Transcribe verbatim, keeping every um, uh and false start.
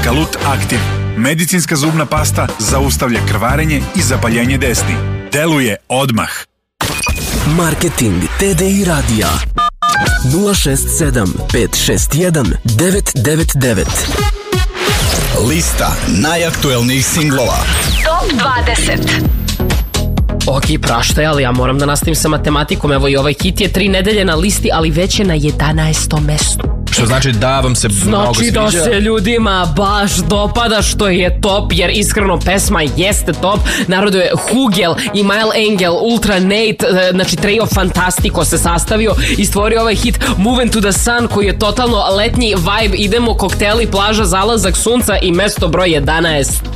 Kalut Aktiv. Medicinska zubna pasta zaustavlja krvarenje i zapaljenje desni. Deluje odmah. Marketing T D I radija nula šest sedam pet šest jedan devet devet devet. Lista najaktuelnijih singlova. Top dvadeset. Ok, praštaj, ali ja moram da nastavim sa matematikom. Evo i ovaj hit je tri nedelje na listi, ali već je na jedanaestom mestu. Što znači da vam se mnogo Znači sviđa? da se ljudima baš dopada što je top, jer iskreno pesma jeste top. Narodu je Hugel i Mile Angel, Ultra Nate, znači trio Fantastico se sastavio i stvorio ovaj hit Moving to the Sun, koji je totalno letnji vibe. Idemo, kokteli, plaža, zalazak sunca i mesto broj jedanaest.